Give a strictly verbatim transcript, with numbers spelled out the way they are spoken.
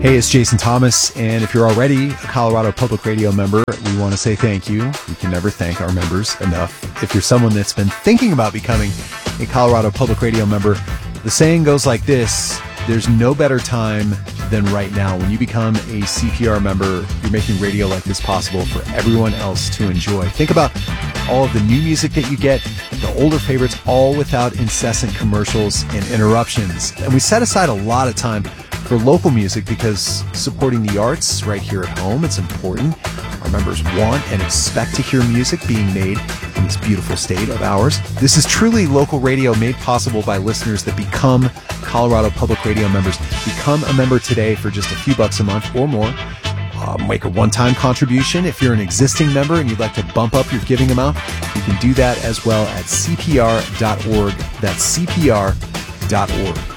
Hey, it's Jason Thomas, and if you're already a Colorado Public Radio member, we want to say thank you. We can never thank our members enough. If you're someone that's been thinking about becoming a Colorado Public Radio member, the saying goes like this: there's no better time than right now. When you become a C P R member, you're making radio like this possible for everyone else to enjoy. Think about all of the new music that you get, the older favorites, all without incessant commercials and interruptions. And we set aside a lot of time for local music because supporting the arts right here at home, it's important. Our members want and expect to hear music being made in this beautiful state of ours. This is truly local radio made possible by listeners that become Colorado Public Radio members. Become a member today for just a few bucks a month or more. Uh, make a one-time contribution. If you're an existing member and you'd like to bump up your giving amount, you can do that as well at C P R dot org. That's C P R dot org.